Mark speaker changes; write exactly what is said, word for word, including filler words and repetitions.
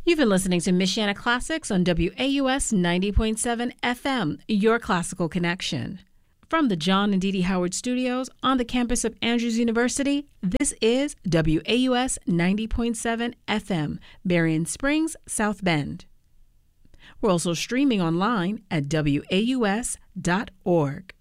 Speaker 1: You've been listening to Michiana Classics on W A U S ninety point seven F M, your classical connection. From the John and Dee Dee Howard Studios on the campus of Andrews University, this is W A U S ninety point seven F M, Berrien Springs, South Bend. We're also streaming online at W A U S dot org.